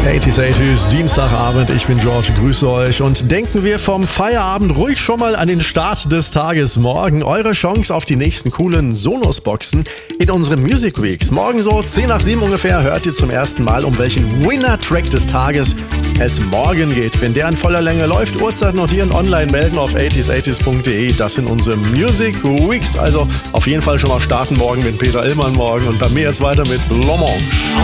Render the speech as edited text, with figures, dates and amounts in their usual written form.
80s, Dienstagabend, ich bin George, grüße euch und denken wir vom Feierabend ruhig schon mal an den Start des Tages morgen. Eure Chance auf die nächsten coolen Sonos-Boxen in unseren Music Weeks. Morgen so 10 nach 7 ungefähr hört ihr zum ersten Mal, um welchen Winner-Track des Tages es morgen geht. Wenn der in voller Länge läuft, Uhrzeit notieren, online melden auf 80s80s.de. Das sind unsere Music Weeks. Also auf jeden Fall schon mal starten morgen mit Peter Illmann morgen und bei mir jetzt weiter mit Le Mans.